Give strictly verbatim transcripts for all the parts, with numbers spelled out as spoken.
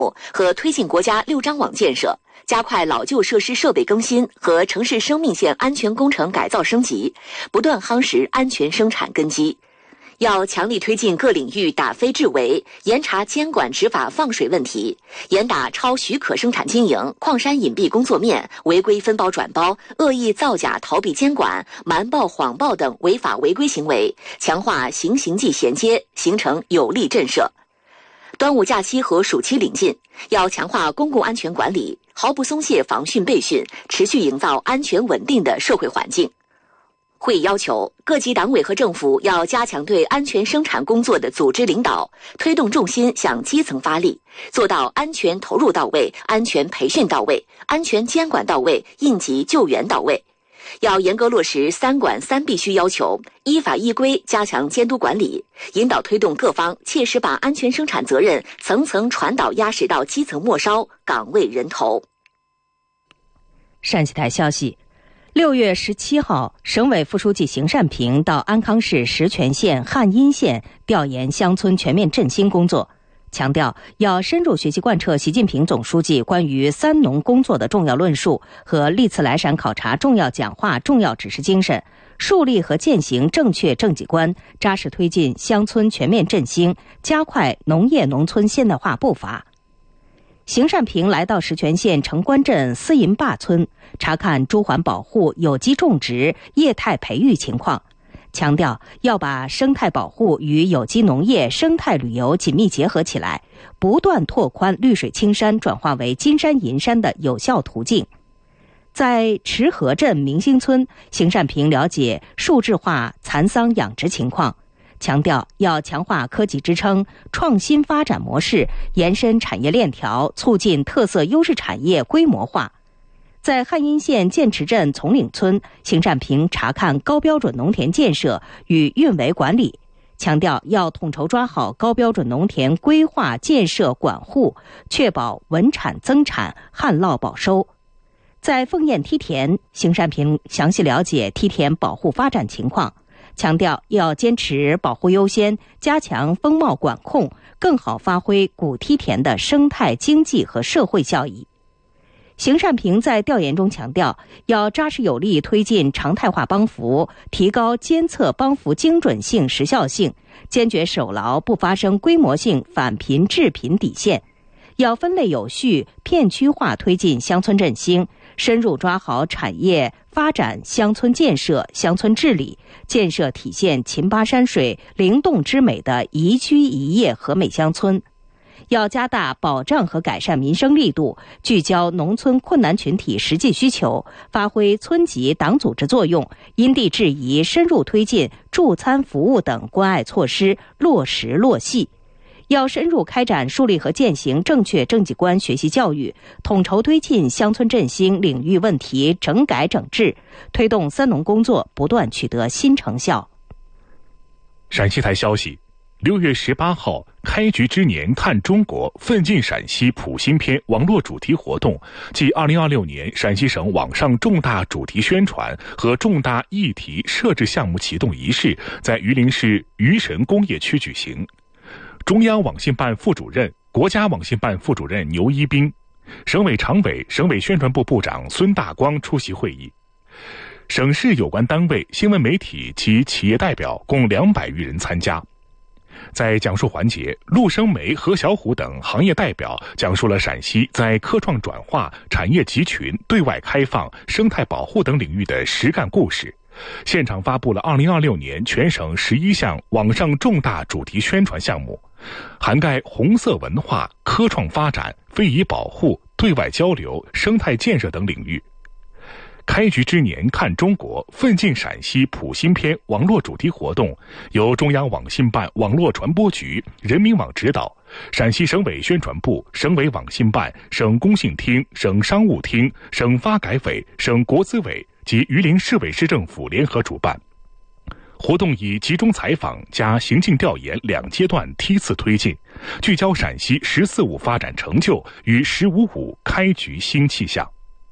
和推进国家六张网建设，加快老旧设施设备更新和城市生命线安全工程改造升级，不断夯实安全生产根基。要强力推进各领域打非治围，严查监管执法放水问题，严打超许可生产经营、矿山隐蔽工作面、违规分包转包、恶意造假逃避监管、瞒报谎报等违法违规行为，强化刑刑纪衔接，形成有力震慑。端午假期和暑期临近，要强化公共安全管理，毫不松懈防汛备训，持续营造安全稳定的社会环境。会议要求，各级党委和政府要加强对安全生产工作的组织领导，推动重心向基层发力，做到安全投入到位、安全培训到位、安全监管到位、应急救援到位。要严格落实三管三必须要求，依法依规加强监督管理，引导推动各方切实把安全生产责任层层传导压实到基层末梢、岗位人头。 陕西台消息，六月十七号，省委副书记邢善平到安康市石泉县汉阴县调研乡村全面振兴工作，强调要深入学习贯彻习近平总书记关于三农工作的重要论述和历次来陕考察重要讲话重要指示精神，树立和践行正确政绩观，扎实推进乡村全面振兴，加快农业农村现代化步伐。邢善平来到石泉县城关镇思银坝村，查看猪环保护、有机种植、业态培育情况，强调要把生态保护与有机农业、生态旅游紧密结合起来，不断拓宽绿水青山转化为金山银山的有效途径。在池河镇明星村，邢善平了解数字化蚕桑养殖情况，强调要强化科技支撑、创新发展模式，延伸产业链条，促进特色优势产业规模化。在汉阴县建池镇丛岭村，邢善平查看高标准农田建设与运维管理，强调要统筹抓好高标准农田规划建设管护，确保稳产增产、旱涝保收。在凤燕梯田，邢善平详细了解梯田保护发展情况，强调要坚持保护优先，加强风貌管控，更好发挥古梯田的生态经济和社会效益。邢善平在调研中强调，要扎实有力推进常态化帮扶，提高监测帮扶精准性、时效性，坚决守牢不发生规模性反贫致贫底线。要分类有序、片区化推进乡村振兴，深入抓好产业发展、乡村建设、乡村治理，建设体现秦巴山水灵动之美的宜居宜业和美乡村。要加大保障和改善民生力度，聚焦农村困难群体实际需求，发挥村级党组织作用，因地制宜深入推进助餐服务等关爱措施落实落细。要深入开展树立和践行正确政绩观学习教育，统筹推进乡村振兴领域问题整改整治，推动三农工作不断取得新成效。 陕西台消息，六月十八号，开局之年看中国奋进陕西普新篇网络主题活动暨二零二六年陕西省网上重大主题宣传和重大议题设置项目启动仪式在榆林市榆神工业区举行。中央网信办副主任、国家网信办副主任牛一兵，省委常委、省委宣传部部长孙大光出席会议。省市有关单位、新闻媒体及企业代表共两百余人参加。在讲述环节，陆生梅、何小虎等行业代表讲述了陕西在科创转化、产业集群、对外开放、生态保护等领域的实干故事。现场发布了二零二六年全省十一项网上重大主题宣传项目，涵盖红色文化、科创发展、非遗保护、对外交流、生态建设等领域。开局之年看中国奋进陕西普新篇网络主题活动由中央网信办网络传播局、人民网指导，陕西省委宣传部、省委网信办、省工信厅、省商务厅、省发改委、省国资委及榆林市委市政府联合主办。活动以集中采访加行进调研两阶段梯次推进，聚焦陕西“十四五”发展成就与“十五五”开局新气象。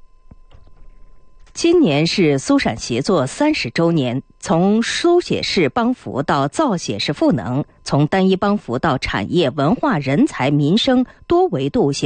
今年是苏陕协作三十周年，从书写式帮扶到造写式赋能，从单一帮扶到产业、文化、人才、民生多维度协